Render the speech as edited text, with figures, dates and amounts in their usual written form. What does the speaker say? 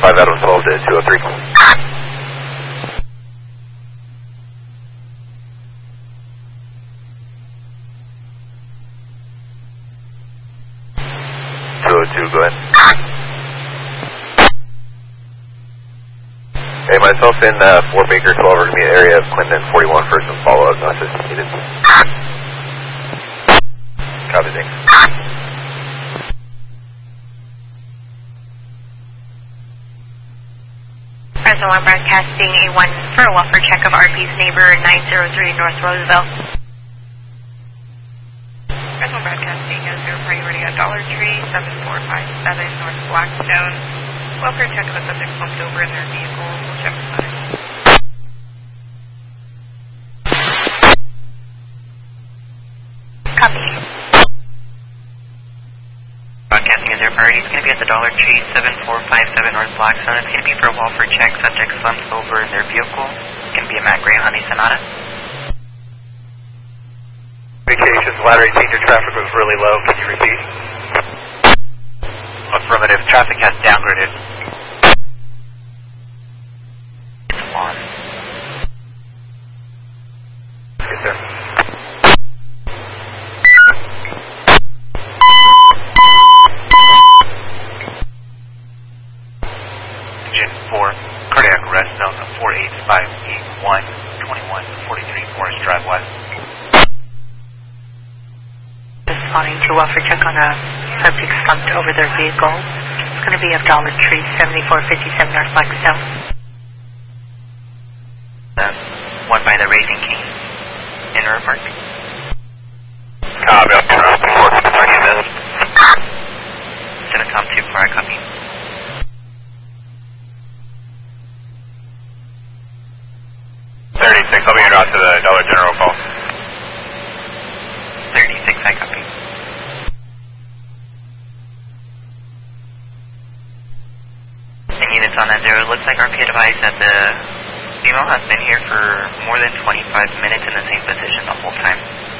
5 Adam 12 to 203. 202, go ahead. Hey, myself in 4 Baker 12 are going to be in the area of Clinton 41 for some follow-up, not just needed. Copy, thanks. Fresno 1 broadcasting A1 for a welfare check of RP's neighbor 903 North Roosevelt. Fresno broadcasting as for you ready at Dollar Tree 7457 North Blackstone. Welfare check of a subject slumped over in their vehicle. We'll check the sign. Copy. Broadcasting is priority. It's going to be at the Dollar Tree 7457 North Blackstone. It's going to be for a welfare check. Subject slumped over in their vehicle. It's going to be a Matt Gray Honey Sonata. Communications, ladder 18, your traffic was really low. Can you repeat? Affirmative. Traffic has downgraded. It's on. Yes, sir. Engine 4, cardiac arrest, Delta 48581, 2143 Forest Drive West. Responding to welfare check on a subject slumped over their vehicle. It's going to be of Dollar Tree 7457 North Blackstone. One by the Raising King in River Park. Copy, up to around 4 minutes. It's going to come too far, copy. I'll be out to the Dollar General call. 36, I copy. And units on that zero, looks like RP advised that the female has been here for more than 25 minutes in the same position the whole time.